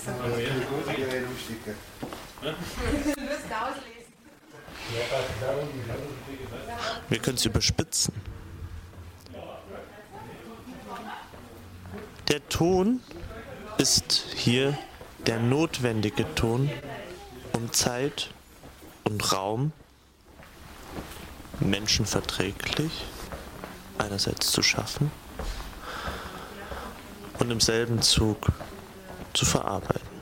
Wir können es überspitzen. Der Ton ist hier der notwendige Ton, um Zeit und Raum menschenverträglich einerseits zu schaffen und im selben Zug zu verarbeiten.